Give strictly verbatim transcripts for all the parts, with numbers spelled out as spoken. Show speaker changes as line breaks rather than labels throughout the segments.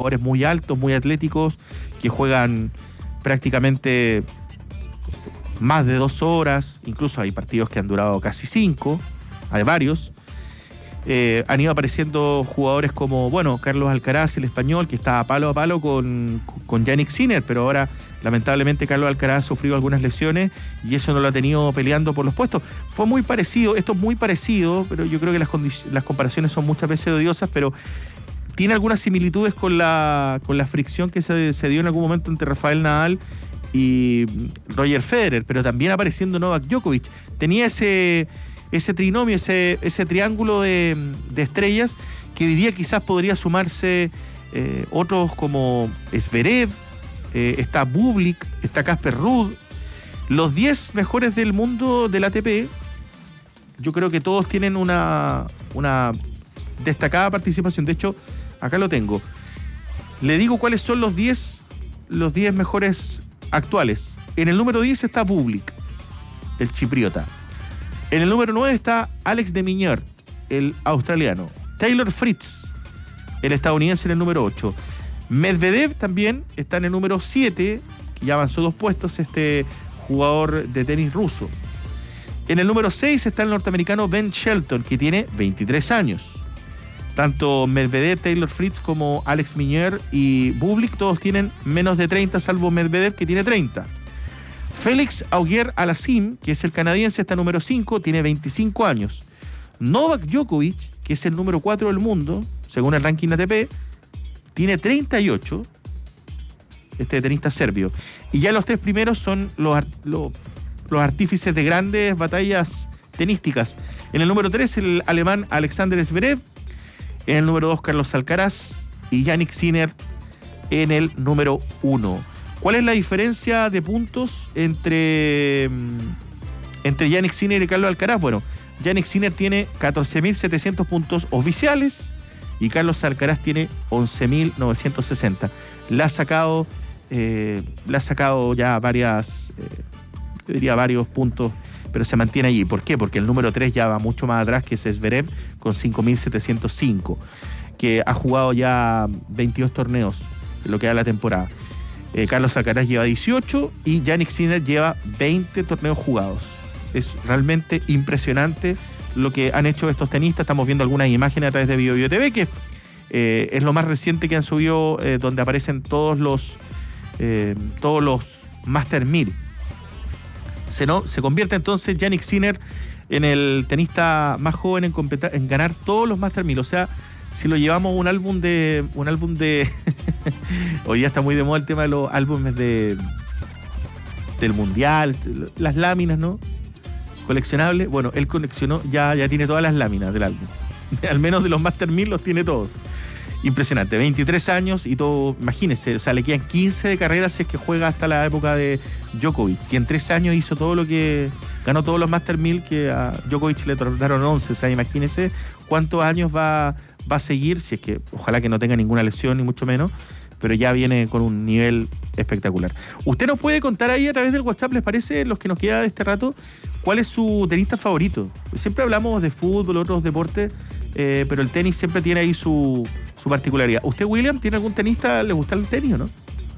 jugadores muy altos, muy atléticos, que juegan prácticamente más de dos horas, incluso hay partidos que han durado casi cinco, hay varios. Eh, han ido apareciendo jugadores como, bueno, Carlos Alcaraz, el español, que está palo a palo con, con Jannik Sinner, pero ahora lamentablemente Carlos Alcaraz ha sufrido algunas lesiones y eso no lo ha tenido peleando por los puestos. Fue muy parecido, esto es muy parecido, pero yo creo que las, las comparaciones son muchas veces odiosas, pero tiene algunas similitudes con la, con la fricción que se, se dio en algún momento entre Rafael Nadal y Roger Federer, pero también apareciendo Novak Djokovic. Tenía ese, ese trinomio, ese, ese triángulo de, de estrellas que hoy día quizás podría sumarse eh, otros como Zverev, eh, está Bublik, está Casper Ruud. Los diez mejores del mundo del A T P, yo creo que todos tienen una, una destacada participación. De hecho, acá lo tengo. Le digo cuáles son los diez los diez mejores actuales. En el número diez está Bublik, el chipriota. En el número nueve está Alex de Minaur, el australiano. Taylor Fritz, el estadounidense, en el número ocho. Medvedev también está en el número siete, que ya avanzó dos puestos, este jugador de tenis ruso. En el número seis está el norteamericano Ben Shelton, que tiene veintitrés años. Tanto Medvedev, Taylor Fritz como Alex de Minaur y Bublik todos tienen menos de treinta, salvo Medvedev, que tiene treinta. Félix Auger-Aliassime, que es el canadiense, está número cinco, tiene veinticinco años. Novak Djokovic, que es el número cuatro del mundo, según el ranking A T P, tiene treinta y ocho, este tenista serbio. Y ya los tres primeros son los, los, los artífices de grandes batallas tenísticas. En el número tres, el alemán Alexander Zverev. En el número dos, Carlos Alcaraz. Y Jannik Sinner en el número uno. ¿Cuál es la diferencia de puntos entre, entre Jannik Sinner y Carlos Alcaraz? Bueno, Jannik Sinner tiene catorce mil setecientos puntos oficiales y Carlos Alcaraz tiene once mil novecientos sesenta. Le ha sacado, eh, le ha sacado ya varias, eh, yo diría varios puntos, pero se mantiene allí. ¿Por qué? Porque el número tres ya va mucho más atrás, que es Zverev, con cinco mil setecientos cinco, que ha jugado ya veintidós torneos en lo que da la temporada. Eh, Carlos Alcaraz lleva dieciocho y Jannik Sinner lleva veinte torneos jugados. Es realmente impresionante lo que han hecho estos tenistas. Estamos viendo algunas imágenes a través de Bio Bio T V, que eh, es lo más reciente que han subido, eh, donde aparecen todos los eh, todos los Master mil. Se, no, se convierte entonces Jannik Sinner en el tenista más joven en, competa- en ganar todos los Master mil. O sea, si lo llevamos un álbum de... un álbum de hoy día está muy de moda el tema de los álbumes de del Mundial, las láminas, ¿no? Coleccionables. Bueno, él coleccionó, ya, ya tiene todas las láminas del álbum. Al menos de los Master mil los tiene todos. Impresionante, veintitrés años y todo, imagínense, o sea, le quedan quince de carrera si es que juega hasta la época de Djokovic. Y en tres años hizo todo lo que... ganó todos los Master mil, que a Djokovic le tardaron once. O sea, imagínense cuántos años va, va a seguir, si es que ojalá que no tenga ninguna lesión, ni mucho menos, pero ya viene con un nivel espectacular. Usted nos puede contar ahí a través del WhatsApp, ¿les parece, los que nos queda de este rato, cuál es su tenista favorito? Siempre hablamos de fútbol, otros deportes, eh, pero el tenis siempre tiene ahí su, su particularidad. ¿Usted, William, tiene algún tenista, le gusta el tenis o no?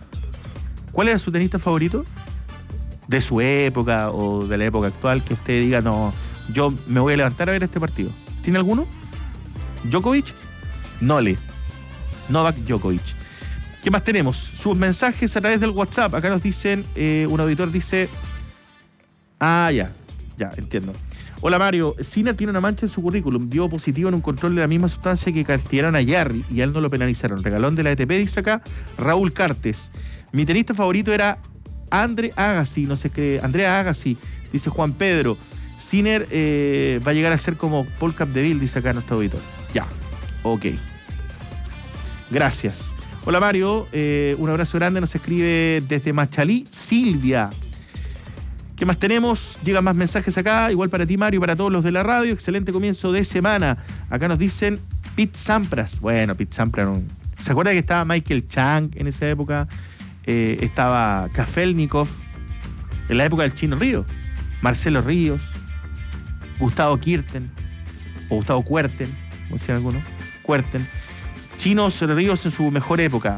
¿Cuál era su tenista favorito? De su época o de la época actual, que usted diga, no, yo me voy a levantar a ver este partido. ¿Tiene alguno? ¿Djokovic? Nole. Novak Djokovic. ¿Qué más tenemos? Sus mensajes a través del WhatsApp. Acá nos dicen, eh, un auditor dice... Ah, ya, ya, entiendo. Hola Mario, Sinner tiene una mancha en su currículum. Dio positivo en un control de la misma sustancia que castigaron a Jarry y a él no lo penalizaron. Regalón de la A T P, dice acá Raúl Cartes. Mi tenista favorito era Andre Agassi, no sé qué, Andrea Agassi, dice Juan Pedro. Sinner eh, va a llegar a ser como Paul Capdeville, dice acá nuestro auditor. Ya, ok. Gracias. Hola Mario, eh, un abrazo grande, nos escribe desde Machalí, Silvia. ¿Qué más tenemos? Llegan más mensajes acá, igual para ti Mario, para todos los de la radio. Excelente comienzo de semana. Acá nos dicen Pete Sampras. Bueno, Pete Sampras, no. ¿Se acuerda que estaba Michael Chang en esa época? Eh, estaba Kafelnikov, en la época del Chino Río. Marcelo Ríos, Gustavo Kuerten, o Gustavo Kuerten, como decían algunos, Kuerten. Chinos Ríos en su mejor época.